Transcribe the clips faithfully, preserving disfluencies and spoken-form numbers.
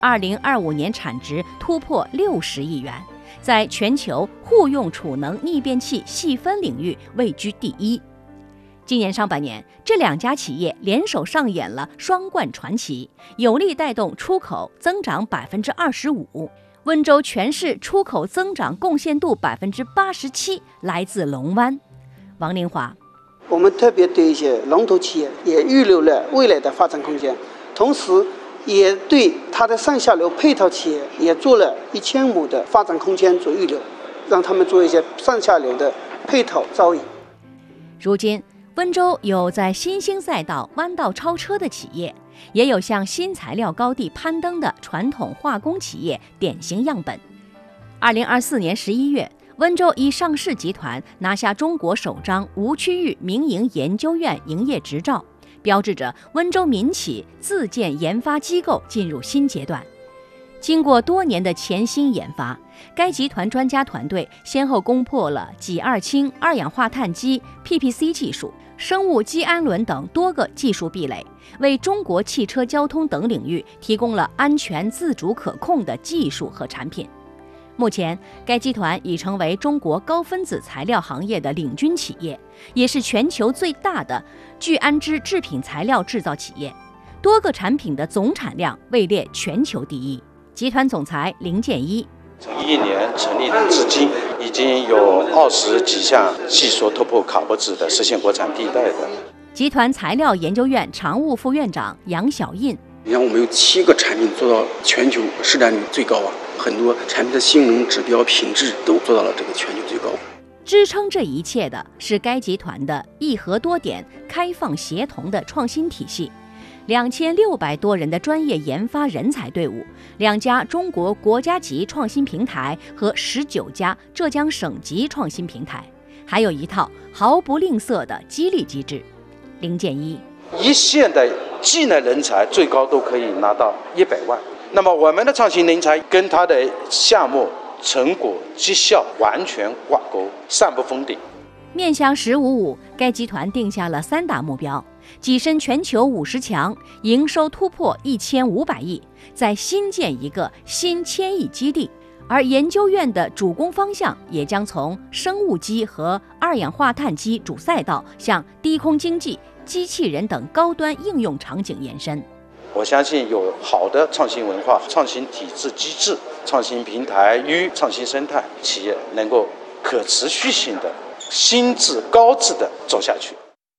二零二五年产值突破六十亿元，在全球户用储能逆变器细分领域位居第一。今年上半年，这两家企业联手上演了双冠传奇，有力带动出口增长百分之二十五。温州全市出口增长贡献度百分之八十七来自龙湾。王林华， 我们特别对一些龙头企业也预留了未来的发展空间，同时也对它的上下游配套企业也做了一千亩的发展空间做预留，让他们做一些上下游的配套招引。 如今，温州有在新兴赛道弯道超车的企业，也有向新材料高地攀登的传统化工企业典型样本。二零二四年十一月，温州一上市集团拿下中国首张无区域民营研究院营业执照，标志着温州民企自建研发机构进入新阶段。经过多年的潜心研发，该集团专家团队先后攻破了己二氢二氧化碳基 P P C 技术、生物基氨纶等多个技术壁垒，为中国汽车交通等领域提供了安全自主可控的技术和产品。目前，该集团已成为中国高分子材料行业的领军企业，也是全球最大的聚氨酯制品材料制造企业，多个产品的总产量位列全球第一。集团总裁林建一， 从一一年成立至今，已经有二十几项技术突破卡脖子的，实现国产替代的。 集团材料研究院常务副院长杨小印， 你看，我们有七个产品做到全球市占率最高啊，很多产品的性能指标、品质都做到了这个全球最高。 支撑这一切的是该集团的一核多点、开放协同的创新体系。两千六百多人的专业研发人才队伍，两家中国国家级创新平台和十九家浙江省级创新平台，还有一套毫不吝啬的激励机制。林建一， 一线的技能人才最高都可以拿到一百万，那么我们的创新人才跟他的项目成果绩效完全挂钩，上不封顶。 面向“十五五”，该集团定下了三大目标：跻身全球五十强，营收突破一千五百亿，在新建一个新千亿基地。而研究院的主攻方向也将从生物基和二氧化碳基主赛道向低空经济、机器人等高端应用场景延伸。 我相信有好的创新文化、创新体制机制、创新平台与创新生态，企业能够可持续性的心智高质的走下去。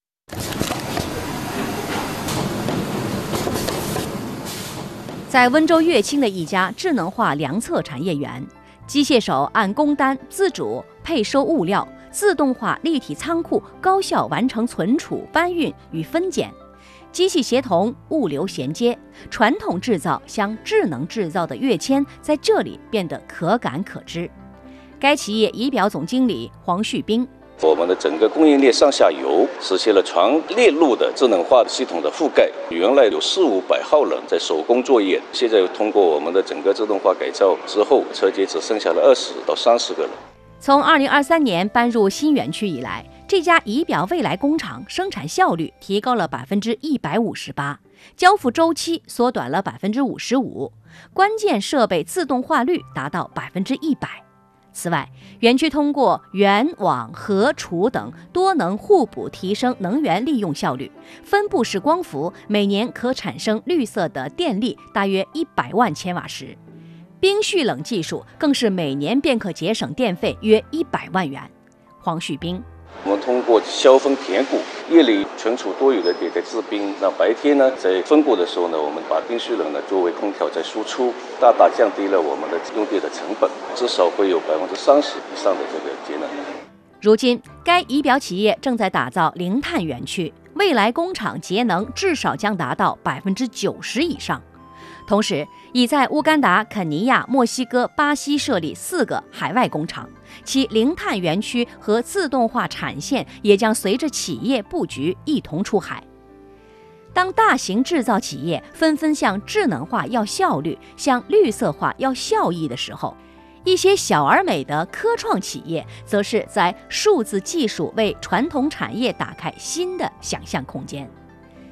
在温州乐清的一家智能化量测产业园，机械手按工单自主配收物料，自动化立体仓库高效完成存储、搬运与分拣，机器协同、物流衔接，传统制造向智能制造的跃迁在这里变得可感可知。该企业仪表总经理黄旭斌， 我们的整个供应链上下游实现了全链路的智能化系统的覆盖。原来有四五百号人在手工作业，现在通过我们的整个自动化改造之后，车间只剩下了二十到三十个人。 从二零二三年搬入新园区以来，这家仪表未来工厂生产效率提高了百分之一百五十八，交付周期缩短了百分之五十五，关键设备自动化率达到百分之一百。此外，园区通过源、网、合、储等多能互补，提升能源利用效率。分布式光伏每年可产生绿色的电力大约一百万千瓦时，冰蓄冷技术更是每年便可节省电费约一百万元。黄旭斌， 我们通过削峰填谷，夜里存储多余的给它制冰，那白天呢，在分谷的时候呢，我们把冰蓄冷呢作为空调在输出，大大降低了我们的用电的成本，至少会有百分之三十以上的这个节能。 如今，该仪表企业正在打造零碳园区，未来工厂节能至少将达到百分之九十以上。同时，已在乌干达、肯尼亚、墨西哥、巴西设立四个海外工厂，其零碳园区和自动化产线也将随着企业布局一同出海。当大型制造企业纷纷向智能化要效率、向绿色化要效益的时候，一些小而美的科创企业则是在数字技术为传统产业打开新的想象空间。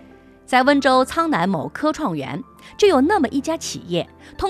在温州苍南某科创园，就有那么一家企业，通